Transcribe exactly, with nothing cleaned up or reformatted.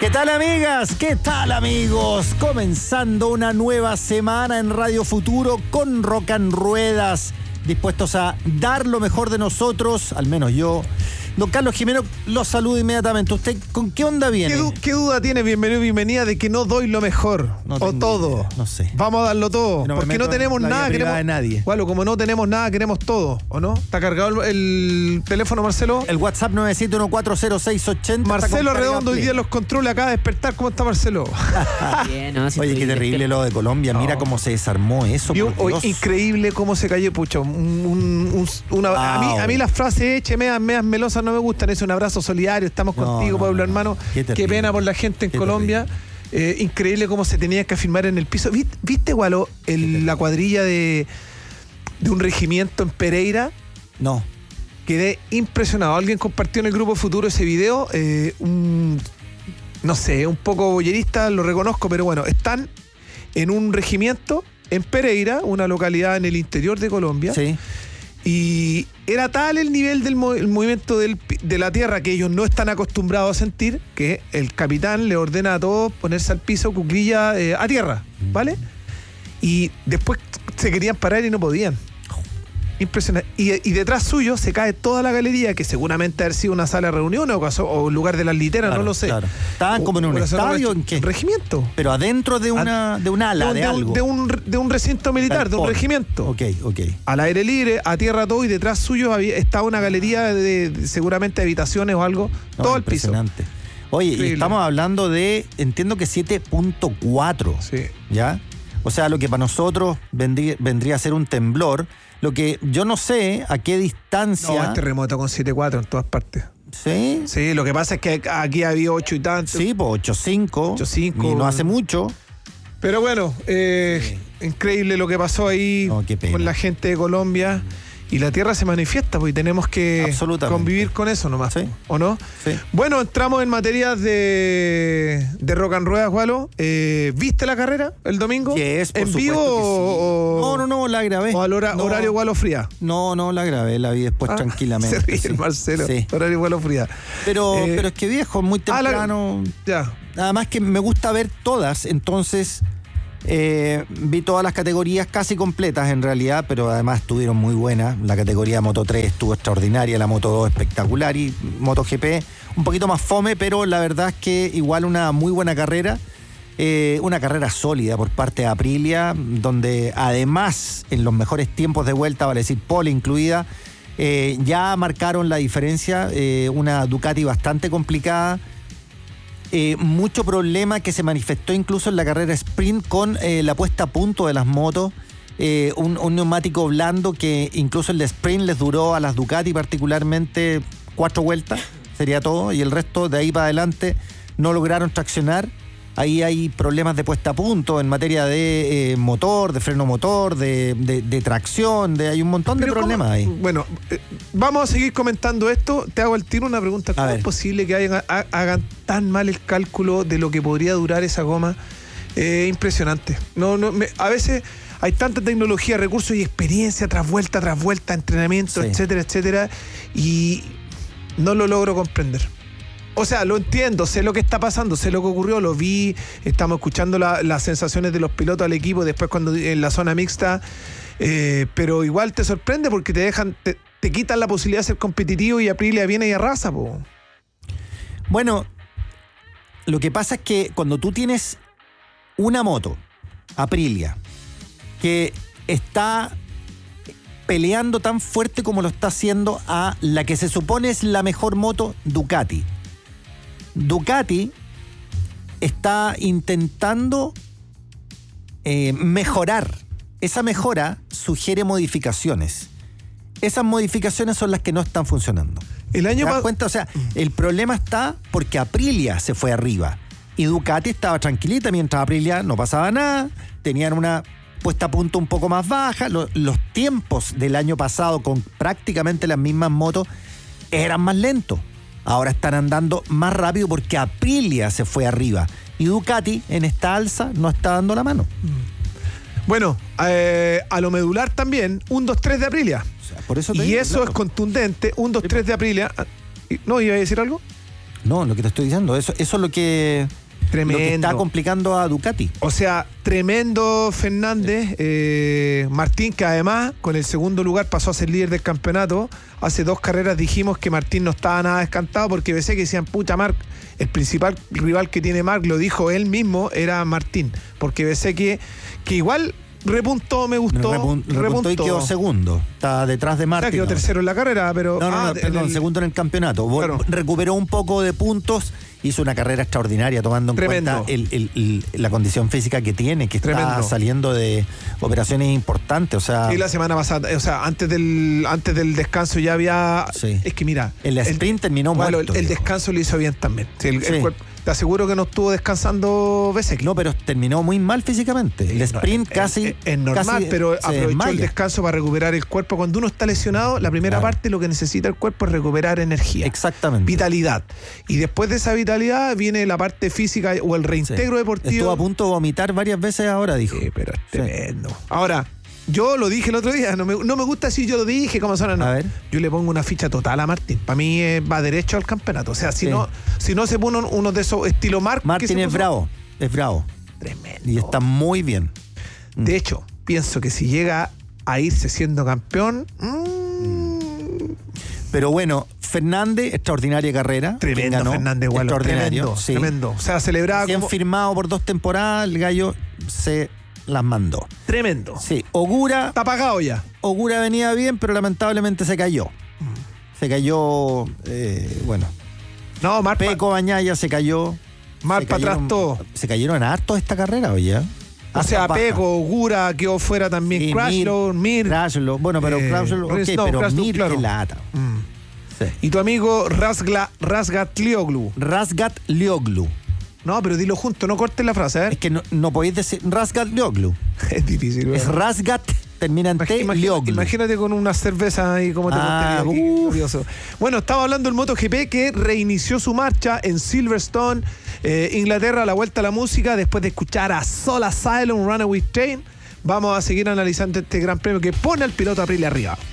¿Qué tal, amigas? ¿Qué tal, amigos? Comenzando una nueva semana en Radio Futuro con Rock and Ruedas, dispuestos a dar lo mejor de nosotros, al menos yo. Don Carlos Jimeno, los saludo inmediatamente. ¿Usted con qué onda viene? ¿Qué, du- qué duda tiene, bienvenido y bienvenida, de que no doy lo mejor? No o todo. Idea, no sé. Vamos a darlo todo. No me porque meto no tenemos en la nada. vida privada Queremos, de nadie. Bueno, como no tenemos nada, queremos todo, ¿o no? ¿Está cargado el, el teléfono, Marcelo? El WhatsApp nueve siete uno cuatro cero seis ocho cero. Marcelo Redondo hoy día los controles, acaba de despertar. ¿Cómo está Marcelo? Bien, no, si Oye, qué estoy terrible despierto. lo de Colombia. Mira No. cómo se desarmó eso. Y un- por hoy, Dios. increíble cómo se cayó, pucha. Un, un- un- una, a, mí, a mí las frases hechas, meas, meas melosas no me gustan. Es un abrazo solidario, estamos No, contigo, no, pueblo no. hermano. Qué Qué, terrible. pena por la gente en Qué Colombia. Eh, increíble cómo se tenía que afirmar en el piso. ¿Viste, viste Gualo, el- la cuadrilla de, de un regimiento en Pereira? No. Quedé impresionado. Alguien compartió en el grupo Futuro ese video. eh, un, no sé, un poco bollerista, lo reconozco, pero bueno, están en un regimiento en Pereira, una localidad en el interior de Colombia. Sí. Y era tal el nivel del mo- el movimiento del pi- de la tierra que ellos no están acostumbrados a sentir, que el capitán le ordena a todos ponerse al piso, cuclilla eh, a tierra, ¿vale? Y después se querían parar y no podían. Impresionante. Y, y detrás suyo se cae toda la galería, que seguramente ha sido una sala de reuniones o, caso- o un lugar de las literas, Claro, no lo sé. claro. ¿Estaban como en un O- o la zona estadio regi- o en qué? Un regimiento. Pero adentro de una de un ala, un- de, un- algo. de un, de un recinto militar, de un Galpón. regimiento. Ok, ok. Al aire libre, a tierra todo, y detrás suyo había, estaba una galería de, de seguramente habitaciones o algo, No, todo el piso. impresionante. Oye, y Increíble. estamos hablando de, entiendo que siete punto cuatro, Sí. ¿ya? O sea, lo que para nosotros vendría, vendría a ser un temblor, lo que yo no sé a qué distancia... No, es terremoto con siete cuatro en todas partes. ¿Sí? Sí, lo que pasa es que aquí había ocho y tanto. Sí, pues ocho cinco. ocho cinco. Y no hace mucho. Pero bueno, eh, increíble lo que pasó ahí No, qué pena. con la gente de Colombia. Y la tierra se manifiesta, pues, y tenemos que Absolutamente. convivir con eso nomás, Sí. ¿o no? Sí. Bueno, entramos en materia de, de rock and ruedas, Walo. Eh, ¿Viste la carrera el domingo? Yes, por ¿En supuesto vivo que sí. o, No, no, no, la grabé. o al hora- No. horario Walo Fría? No, no, la grabé, la vi después Ah, tranquilamente. Se ríe sí. el Marcelo. Sí. Horario Walo Fría. Pero, Eh, pero es que viejo, muy ah, la- temprano. Ya. Además que me gusta ver todas, entonces eh, vi todas las categorías casi completas en realidad, pero además estuvieron muy buenas. La categoría de Moto tres estuvo extraordinaria, la Moto dos espectacular y MotoGP un poquito más fome, pero la verdad es que igual una muy buena carrera. Eh, una carrera sólida por parte de Aprilia, donde además en los mejores tiempos de vuelta, vale decir pole incluida, eh, ya marcaron la diferencia. Eh, una Ducati bastante complicada. Eh, mucho problema que se manifestó incluso en la carrera sprint con eh, la puesta a punto de las motos. Eh, un, un neumático blando que incluso el de sprint les duró a las Ducati particularmente cuatro vueltas, sería todo, y el resto de ahí para adelante no lograron traccionar. Ahí hay problemas de puesta a punto en materia de eh, motor, de freno motor, de, de, de tracción, de, hay un montón de Pero problemas ¿cómo? ahí. Bueno, eh, vamos a seguir comentando esto. Te hago al tiro una pregunta. ¿Cómo ver. es posible que hayan- ha- hagan tan mal el cálculo de lo que podría durar esa goma? Eh, impresionante. No, no, me- a veces hay tanta tecnología, recursos y experiencia tras vuelta, tras vuelta, entrenamiento, Sí. etcétera, etcétera, y no lo logro comprender. O sea, lo entiendo, sé lo que está pasando, sé lo que ocurrió, lo vi, estamos escuchando la- las sensaciones de los pilotos al equipo después cuando en la zona mixta, eh, pero igual te sorprende porque te dejan, te, te quitan la posibilidad de ser competitivo y Aprilia viene y arrasa, po. Bueno, lo que pasa es que cuando tú tienes una moto, Aprilia, que está peleando tan fuerte como lo está haciendo a la que se supone es la mejor moto, Ducati. Ducati está intentando eh, mejorar. Esa mejora sugiere modificaciones. Esas modificaciones son las que no están funcionando. El año ¿Te das pa- cuenta? O sea, el problema está porque Aprilia se fue arriba y Ducati estaba tranquilita mientras Aprilia no pasaba nada, tenían una puesta a punto un poco más baja, Lo- los tiempos del año pasado con prácticamente las mismas motos eran más lentos. Ahora están andando más rápido porque Aprilia se fue arriba y Ducati en esta alza no está dando la mano. Bueno, eh, a lo medular también, un dos tres de Aprilia. O sea, por eso te Y digo, eso claro. es contundente, un dos tres de Aprilia. Ah, y- ¿No iba a decir algo? No, lo que te estoy diciendo, eso, eso es lo que, Tremendo. lo que está complicando a Ducati. O sea, tremendo Fernández. Eh, Martín, que además con el segundo lugar pasó a ser líder del campeonato. Hace dos carreras dijimos que Martín no estaba nada descantado porque pensé que decían, pucha, Marc, el principal rival que tiene Marc, lo dijo él mismo, era Martín. Porque pensé que, que igual repuntó, me gustó. Repun- repuntó y quedó segundo. Está detrás de O sea, Martín. quedó ahora. tercero en la carrera, pero... No, no, ah, no, perdón, el- segundo en el campeonato. Vol- Claro. Recuperó un poco de puntos, hizo una carrera extraordinaria tomando en Tremendo. cuenta el- el- el- la condición física que tiene, que está Tremendo. saliendo de operaciones importantes. O sea, Y la semana pasada, o sea, antes del antes del descanso ya había... Sí. Es que mira... el sprint terminó bueno, muerto. el, el viejo. descanso lo hizo bien también. Sí, el- el Sí. cuerpo- te aseguro que no estuvo descansando Besekli. No, pero terminó muy mal físicamente. El sprint Es- casi. Es, es normal, casi pero se aprovechó desmaya. el descanso para recuperar el cuerpo. Cuando uno está lesionado, la primera Claro. parte lo que necesita el cuerpo es recuperar energía. Exactamente. Vitalidad. Y después de esa vitalidad viene la parte física o el Sí. reintegro deportivo. Estuvo a punto de vomitar varias veces ahora, dijo. Sí, pero es Sí. tremendo. Ahora, yo lo dije el otro día, no me, no me gusta si yo lo dije, como suena, no. A ver. Yo le pongo una ficha total a Martín. Para mí eh, va derecho al campeonato. O sea, si Sí. no si no se pone uno, uno de esos estilo Marc. que Martín se es puso- bravo. Es bravo. Tremendo. Y está muy bien. De hecho, pienso que si llega a irse siendo campeón, mmm, Pero bueno, Fernández, extraordinaria carrera. ¿Quién tremendo ganó? Fernández Gualo. Extraordinario. Tremendo, sí. tremendo. O sea, celebraba Recién como... firmado por dos temporadas, el gallo se las mandó. Tremendo. Sí, Ogura, Está apagado ya. Ogura venía bien, pero lamentablemente se cayó. Se cayó, eh, bueno, No, Marc, Peco Bañaya se cayó. Marc Se para atrás cayeron- todo. Se cayeron harto esta carrera, oye. ¿eh? O sea, Hartas bajas. Peco, Gura, quedó fuera también. Sí, Crashlow, Mir. Crashlow. Bueno, pero Eh, Crashlow, ok, no, pero Crashlow, Mir claro. que lata. Mm. Sí. Y tu amigo Razgla, Razgatlioglu. Razgat Lioglu. No, pero dilo junto, no cortes la frase, a Es ver. que no, no podéis decir Razgat Lioglu. Es difícil, Es ¿verdad? Razgat, termina en T, Imagina- Lioglu. imagínate con una cerveza ahí como te Ah, contaría, qué uf. curioso. Bueno, estaba hablando del MotoGP que reinició su marcha en Silverstone, eh, Inglaterra, la vuelta a la música, después de escuchar a Soul Asylum, Runaway Train. Vamos a seguir analizando este gran premio que pone al piloto Aprilia arriba.